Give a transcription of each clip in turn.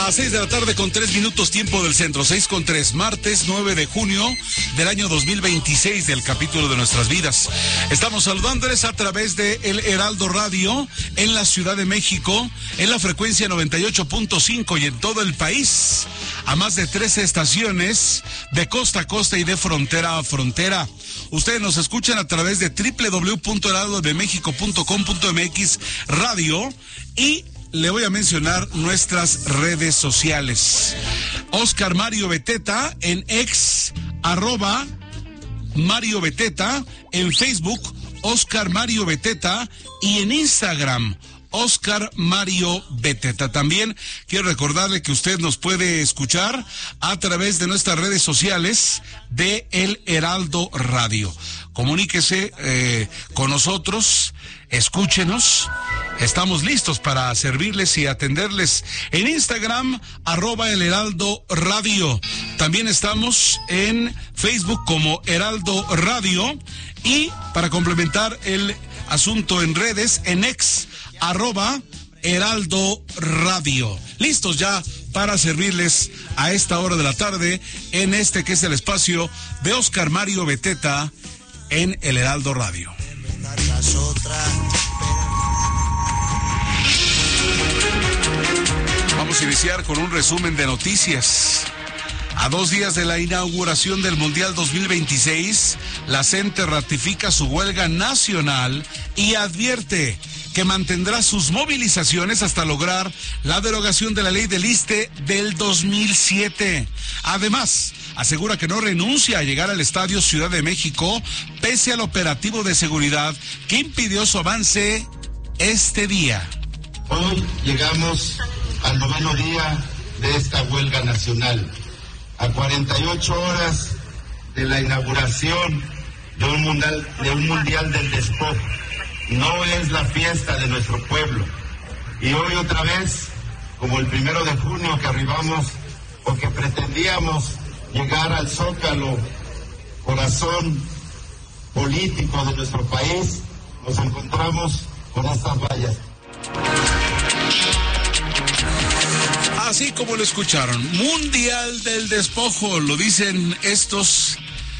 Las 6 de la tarde con 3 minutos, tiempo del centro, 6:03, martes 9 de junio del año 2026 del capítulo de nuestras vidas. Estamos saludándoles a través de El Heraldo Radio en la Ciudad de México, en la frecuencia 98.5 y en todo el país, a más de 13 estaciones de costa a costa y de frontera a frontera. Ustedes nos escuchan a través de www.heraldodemexico.com.mx radio y le voy a mencionar nuestras redes sociales. Oscar Mario Beteta en X, @Mario Beteta, en Facebook, Oscar Mario Beteta, y en Instagram, Oscar Mario Beteta. También quiero recordarle que usted nos puede escuchar a través de nuestras redes sociales de El Heraldo Radio. Comuníquese con nosotros, escúchenos. Estamos listos para servirles y atenderles en Instagram, @El Heraldo Radio. También estamos en Facebook como Heraldo Radio, y para complementar el asunto en redes, en X, @Heraldo Radio. Listos ya para servirles a esta hora de la tarde en este que es el espacio de Oscar Mario Beteta en El Heraldo Radio. Vamos a iniciar con un resumen de noticias. A 2 días de la inauguración del Mundial 2026, la CENTE ratifica su huelga nacional y advierte que mantendrá sus movilizaciones hasta lograr la derogación de la ley del ISSSTE del 2007. Además, asegura que no renuncia a llegar al Estadio Ciudad de México pese al operativo de seguridad que impidió su avance este día. Hoy llegamos al 9º día de esta huelga nacional, a 48 horas de la inauguración de un mundial del despojo. No es la fiesta de nuestro pueblo. Y hoy otra vez, como el 1 de junio que arribamos, porque pretendíamos llegar al Zócalo, corazón político de nuestro país, nos encontramos con estas vallas. Así como lo escucharon, Mundial del Despojo, lo dicen estos.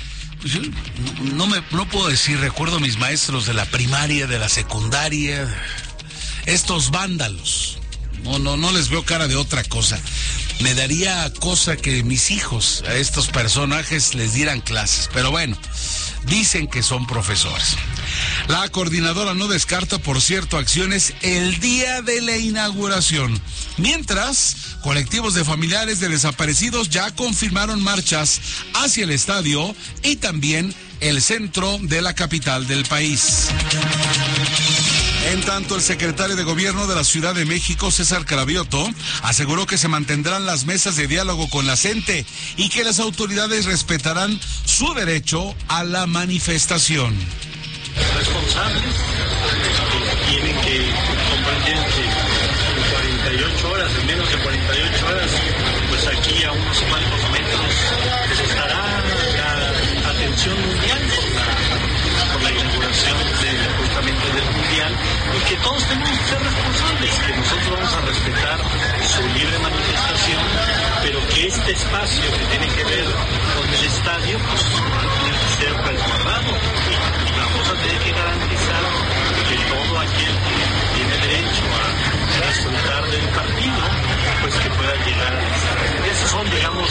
No puedo decir, recuerdo a mis maestros de la primaria, de la secundaria, estos vándalos. No les veo cara de otra cosa. Me daría cosa que mis hijos a estos personajes les dieran clases, pero bueno, dicen que son profesores. La coordinadora no descarta, por cierto, acciones el día de la inauguración. Mientras, colectivos de familiares de desaparecidos ya confirmaron marchas hacia el estadio y también el centro de la capital del país. En tanto, el secretario de Gobierno de la Ciudad de México, César Cravioto, aseguró que se mantendrán las mesas de diálogo con la CENTE y que las autoridades respetarán su derecho a la manifestación. Responsables tienen que comprender que en 48 horas, en menos de 48 horas, pues aquí a unos cuantos metros pues estará la atención mundial por la inauguración justamente del mundial, y que todos tenemos que ser responsables, que nosotros vamos a respetar su libre manifestación, pero que este espacio que tiene que ver con el estadio pues tiene que ser resguardado, y vamos a tener que garantizar que todo aquel que tiene derecho a disfrutar del partido pues que pueda llegar a esa. Esos son, digamos,